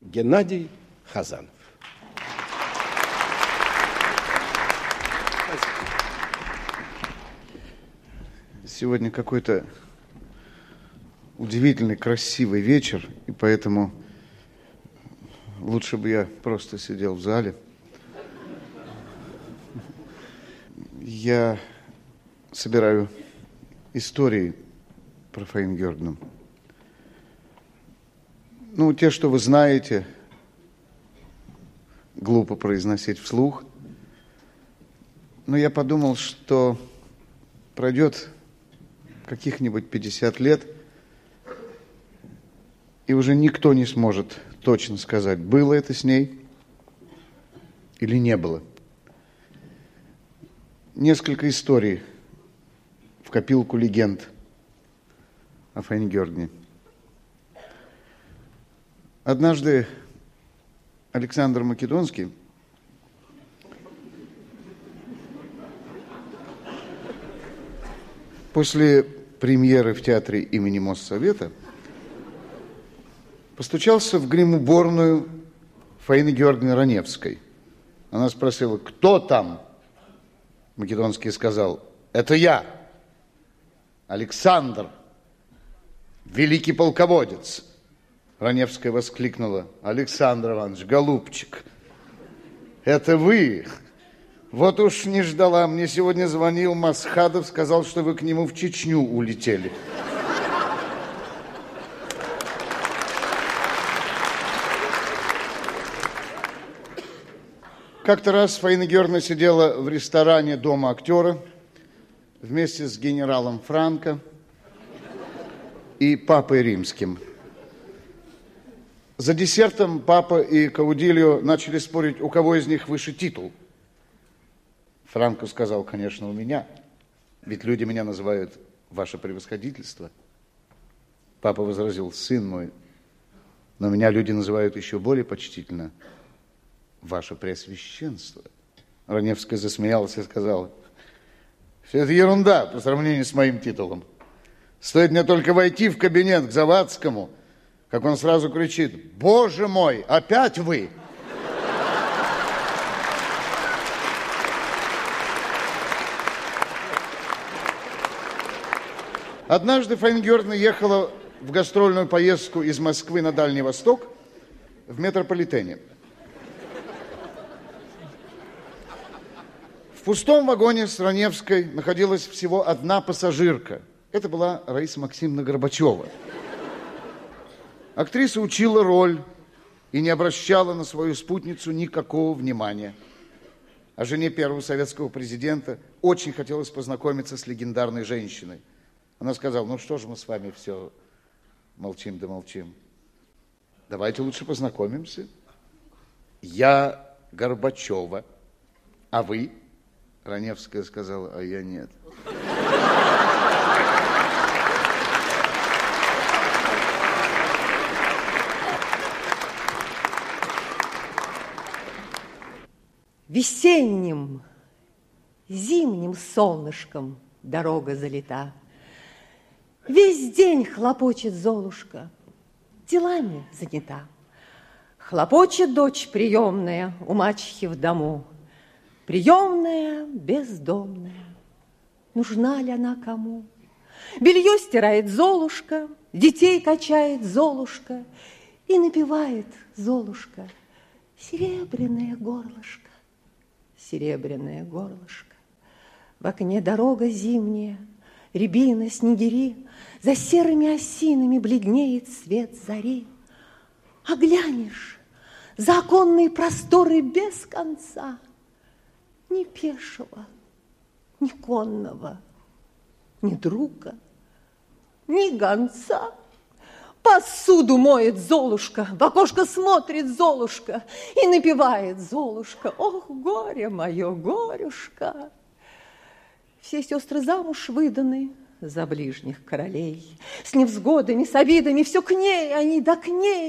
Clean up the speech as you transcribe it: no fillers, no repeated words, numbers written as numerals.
Геннадий Хазанов. Сегодня какой-то удивительный, красивый вечер, и поэтому лучше бы я просто сидел в зале. Я собираю истории про Фаину Георгиевну. Ну, те, что вы знаете, глупо произносить вслух. Но я подумал, что пройдет каких-нибудь 50 лет, и уже никто не сможет точно сказать, было это с ней или не было. Несколько историй в копилку легенд о Фаине Георгиевне. Однажды Александр Македонский после премьеры в театре имени Моссовета постучался в гримуборную Фаины Георгиевны Раневской. Она спросила: кто там? Македонский сказал: это я, Александр, великий полководец. Раневская воскликнула: Александр Иванович, голубчик, это вы? Вот уж не ждала. Мне сегодня звонил Масхадов, сказал, что вы к нему в Чечню улетели. Как-то раз Фаина Георгиевна сидела в ресторане Дома актера вместе с генералом Франко и папой Римским. За десертом папа и Каудильо начали спорить, у кого из них выше титул. Франко сказал: конечно, у меня, ведь люди меня называют ваше превосходительство. Папа возразил: сын мой, но меня люди называют еще более почтительно: ваше преосвященство. Раневская засмеялась и сказала: все это ерунда по сравнению с моим титулом. Стоит мне только войти в кабинет к Завадскому, как он сразу кричит: боже мой, опять вы? Однажды Фаина Георгиевна ехала в гастрольную поездку из Москвы на Дальний Восток в метрополитене. В пустом вагоне с Раневской находилась всего одна пассажирка. Это была Раиса Максимовна Горбачева. Актриса учила роль и не обращала на свою спутницу никакого внимания. А жене первого советского президента очень хотелось познакомиться с легендарной женщиной. Она сказала: ну что же мы с вами все молчим да молчим. Давайте лучше познакомимся. Я Горбачева, а вы? Раневская сказала: а я нет. Весенним, зимним солнышком дорога залита. Весь день хлопочет Золушка, делами занята. Хлопочет дочь приемная у мачехи в дому. Приемная бездомная, нужна ли она кому? Белье стирает Золушка, детей качает Золушка, и напевает Золушка: серебряное горлышко, серебряное горлышко. В окне дорога зимняя, рябина, снегири, за серыми осинами бледнеет свет зари. А глянешь, за оконные просторы без конца ни пешего, ни конного, ни друга, ни гонца. Посуду моет Золушка, в окошко смотрит Золушка и напевает Золушка: ох, горе мое, горюшка. Все сестры замуж выданы за ближних королей, с невзгодами, с обидами, все к ней они, да к ней.